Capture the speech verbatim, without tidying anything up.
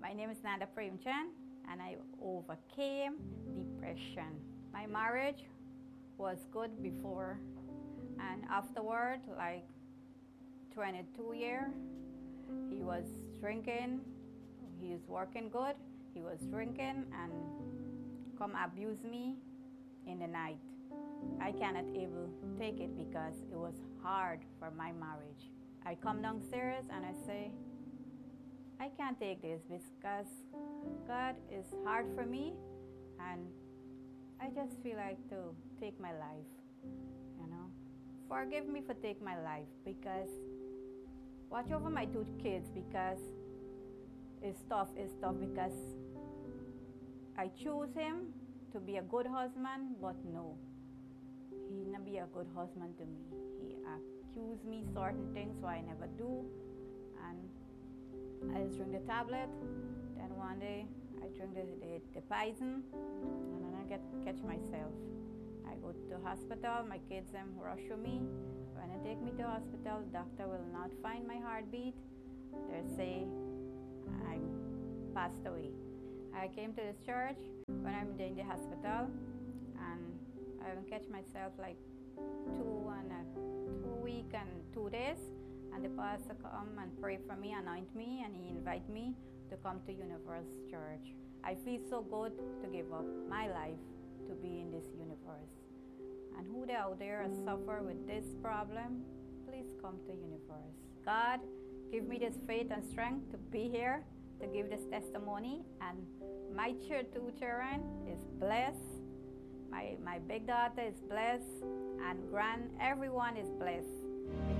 My name is Nanda Premchand, and I overcame depression. My marriage was good before, and afterward, like twenty-two years, he was drinking, he was working good, he was drinking and come abuse me in the night. I cannot able take it because it was hard for my marriage. I come downstairs and I say, I can't take this because God is hard for me and I just feel like to take my life, you know. Forgive me for take my life because watch over my two kids because it's tough, it's tough because I choose him to be a good husband, but no, he not be a good husband to me. He accused me certain things so I never do, and I just drink the tablet. Then one day I drink the, the, the poison, and then I get catch myself. I go to hospital. My kids them rush to me. When they take me to hospital, doctor will not find my heartbeat. They say I'm passed away. I came to this church when I'm in the hospital, and I catch myself like two and a, two week and two days. And the pastor come and pray for me, anoint me, and he invite me to come to Universe Church. I feel so good to give up my life to be in this universe. And who they out there suffer with this problem, please come to Universe. God, give me this faith and strength to be here, to give this testimony. And my two children is blessed. My, my big daughter is blessed. And grand, everyone is blessed.